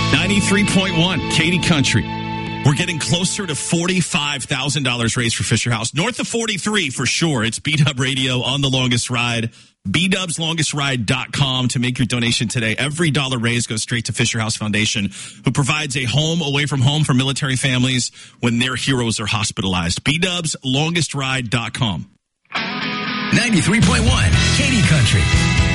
93.1, Katy Country. We're getting closer to $45,000 raised for Fisher House. North of 43 for sure. It's B-Dub Radio on The Longest Ride. BDubsLongestRide.com to make your donation today. Every dollar raised goes straight to Fisher House Foundation, who provides a home away from home for military families when their heroes are hospitalized. BDubsLongestRide.com. 93.1, Katy Country.